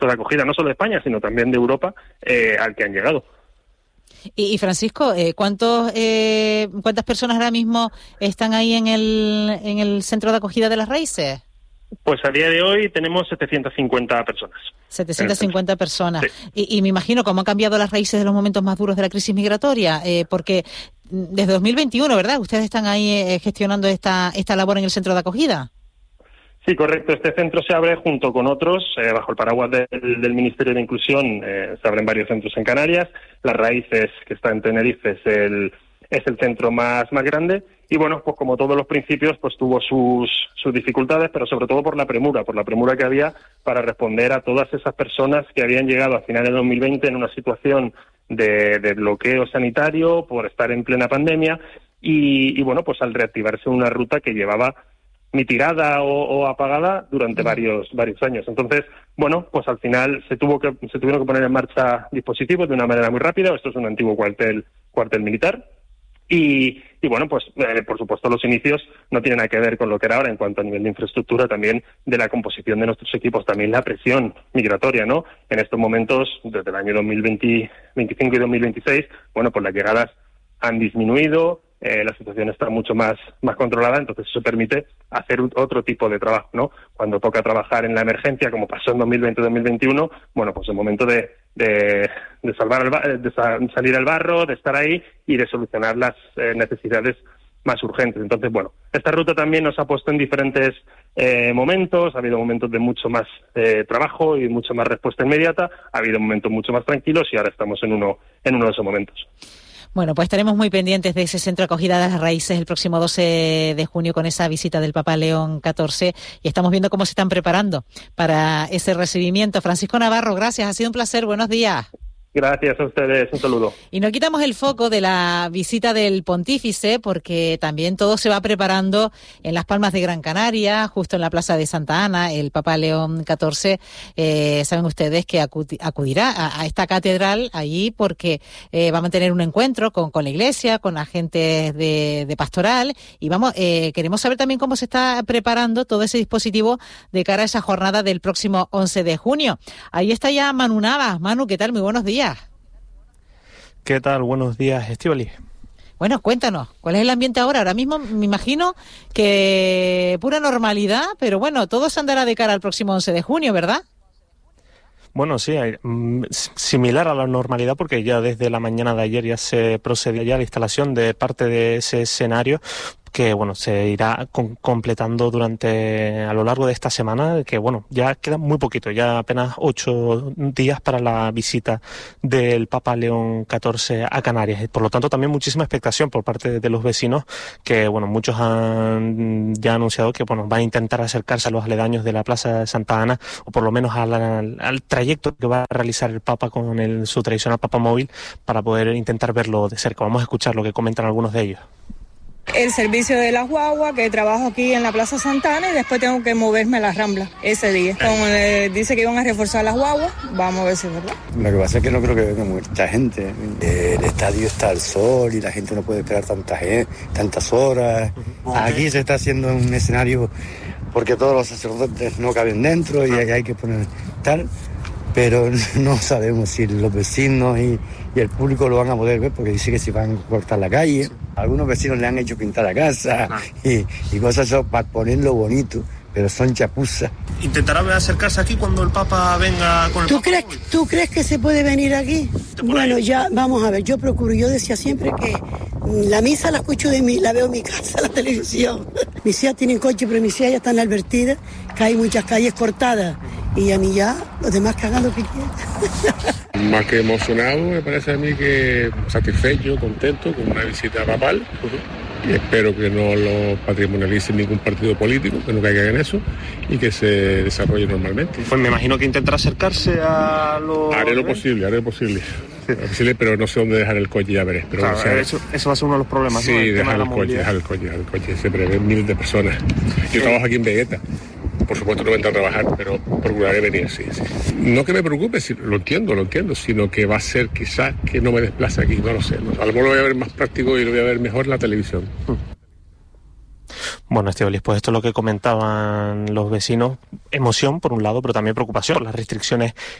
de acogida, no solo de España, sino también de Europa, al que han llegado. Y Francisco, ¿cuántas personas ahora mismo están ahí en el centro de acogida de Las Raíces? Pues a día de hoy tenemos 750 personas. 750 personas. Sí. Y me imagino cómo han cambiado Las Raíces de los momentos más duros de la crisis migratoria, porque desde 2021, ¿verdad? Ustedes están ahí gestionando esta labor en el centro de acogida. Sí, correcto. Este centro se abre junto con otros, bajo el paraguas del Ministerio de Inclusión, se abren varios centros en Canarias. Las Raíces, que está en Tenerife, es el centro más grande. Y bueno, pues como todos los principios, pues tuvo sus dificultades, pero sobre todo por la premura que había para responder a todas esas personas que habían llegado a finales de 2020 en una situación de bloqueo sanitario por estar en plena pandemia y bueno, pues al reactivarse una ruta que llevaba mitigada o apagada durante varios años. Entonces, bueno, pues al final se tuvieron que poner en marcha dispositivos de una manera muy rápida. Esto es un antiguo cuartel militar. Y bueno, pues por supuesto los inicios no tienen nada que ver con lo que era ahora en cuanto a nivel de infraestructura, también de la composición de nuestros equipos, también la presión migratoria, ¿no? En estos momentos, desde el año 2025 y 2026, bueno, pues las llegadas han disminuido, la situación está mucho más controlada, entonces eso permite hacer otro tipo de trabajo, ¿no? Cuando toca trabajar en la emergencia, como pasó en 2020-2021, bueno, pues el momento de salir al barro, de estar ahí y de solucionar las necesidades más urgentes. Entonces, bueno, esta ruta también nos ha puesto en diferentes momentos, ha habido momentos de mucho más trabajo y mucha más respuesta inmediata, ha habido momentos mucho más tranquilos y ahora estamos en uno de esos momentos. Bueno, pues estaremos muy pendientes de ese centro de acogida de Las Raíces el próximo 12 de junio con esa visita del Papa León XIV y estamos viendo cómo se están preparando para ese recibimiento. Francisco Navarro, gracias, ha sido un placer, buenos días. Gracias a ustedes, un saludo. Y no quitamos el foco de la visita del pontífice porque también todo se va preparando en Las Palmas de Gran Canaria, justo en la Plaza de Santa Ana. El Papa León XIV, saben ustedes que acudirá a esta catedral allí porque va a mantener un encuentro con la iglesia, con agentes de pastoral y queremos saber también cómo se está preparando todo ese dispositivo de cara a esa jornada del próximo 11 de junio. Ahí está ya Manu Navas. Manu, ¿qué tal? Muy buenos días. ¿Qué tal? Buenos días, Estíbaliz. Bueno, cuéntanos, ¿cuál es el ambiente ahora? Ahora mismo me imagino que pura normalidad, pero bueno, todo se andará de cara al próximo 11 de junio, ¿verdad? Bueno, sí, similar a la normalidad porque ya desde la mañana de ayer ya se procedió ya a la instalación de parte de ese escenario que bueno se irá completando a lo largo de esta semana, que bueno, ya queda muy poquito, ya apenas 8 días para la visita del Papa León XIV a Canarias. Por lo tanto, también muchísima expectación por parte de los vecinos, que bueno, muchos han ya anunciado que bueno, van a intentar acercarse a los aledaños de la Plaza de Santa Ana, o por lo menos al trayecto que va a realizar el Papa con su tradicional Papa móvil, para poder intentar verlo de cerca. Vamos a escuchar lo que comentan algunos de ellos. El servicio de las guaguas, que trabajo aquí en la Plaza Santana y después tengo que moverme a la Rambla ese día. Como dice que iban a reforzar las guaguas, vamos a ver si es verdad. Lo que pasa es que no creo que venga mucha gente. El estadio está al sol y la gente no puede esperar tantas horas. Aquí se está haciendo un escenario porque todos los sacerdotes no caben dentro y hay que poner tal, pero no sabemos si los vecinos y el público lo van a poder ver porque dice que si van a cortar la calle. Algunos vecinos le han hecho pintar la casa y cosas así para ponerlo bonito, pero son chapuzas. ¿Intentará acercarse aquí cuando el Papa venga con el Papa? ¿Tú crees que se puede venir aquí? Bueno, ya vamos a ver, yo decía siempre que la misa la escucho la veo en mi casa, en la televisión. Mis hijas tienen coche, pero mis hijas ya están advertidas que hay muchas calles cortadas. Y a mí ya, los demás que hagan lo que quieran. Más que emocionado, me parece a mí que satisfecho, contento con una visita papal. Y espero que no lo patrimonialice ningún partido político, que no caiga en eso y que se desarrolle normalmente. Pues me imagino que intentará acercarse a los... Haré lo posible, pero no sé dónde dejar el coche, ya veré. Pero claro, eso va a ser uno de los problemas. Sí, ¿no? dejar el coche. Se prevén miles de personas. Yo trabajo aquí en Vegeta. Por supuesto no voy a entrar a trabajar, pero procuraré venir, sí. No que me preocupe, lo entiendo, sino que va a ser quizás que no me desplace aquí, no lo sé. A lo mejor lo voy a ver más práctico y lo voy a ver mejor en la televisión. Bueno, Estíbaliz, pues esto es lo que comentaban los vecinos. Emoción, por un lado, pero también preocupación por las restricciones